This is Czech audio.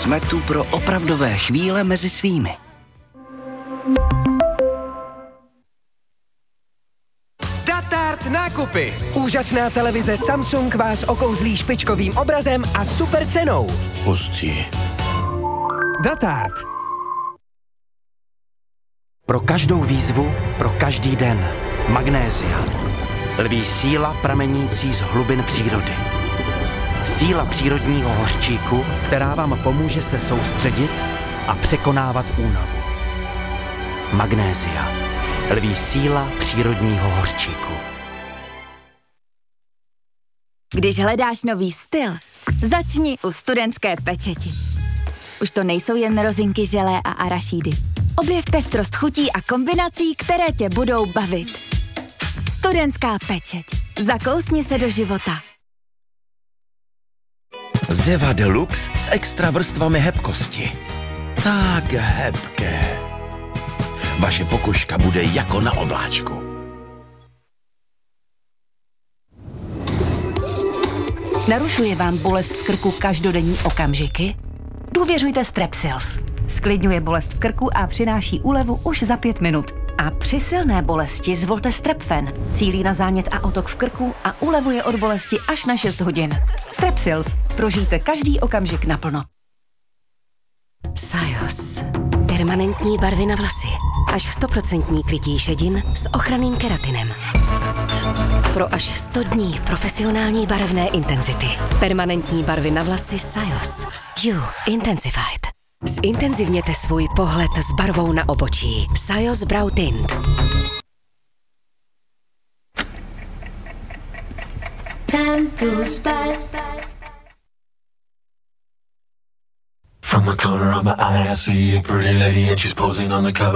Jsme tu pro opravdové chvíle mezi svými. Datart nákupy. Úžasná televize Samsung vás okouzlí špičkovým obrazem a super cenou. Hustý. Datart. Pro každou výzvu, pro každý den. Magnésia. Lví síla pramenící z hlubin přírody. Síla přírodního hořčíku, která vám pomůže se soustředit a překonávat únavu. Magnésia. Lví síla přírodního hořčíku. Když hledáš nový styl, začni u Studentské pečeti. Už to nejsou jen rozinky, želé a arašídy. Objev pestrost chutí a kombinací, které tě budou bavit. Studentská pečeť. Zakousni se do života. Zeva Deluxe s extra vrstvami hebkosti. Tak hebké. Vaše pokožka bude jako na obláčku. Narušuje vám bolest v krku každodenní okamžiky? Důvěřujte Strepsils. Sklidňuje bolest v krku a přináší úlevu už za 5 minut. A při silné bolesti zvolte Strepfen. Cílí na zánět a otok v krku a ulevuje od bolesti až na 6 hodin. Strepsils. Prožijte každý okamžik naplno. Sajos. Permanentní barvy na vlasy. Až 100% krytí šedin s ochranným keratinem. Pro až 100 dní profesionální barevné intenzity. Permanentní barvy na vlasy Sajos. You Intensified. Zintenzivněte svůj pohled s barvou na obočí. Sajos Brow Tint. Time goes by. From the corner of my eye, I see a pretty lady and she's posing on the cover.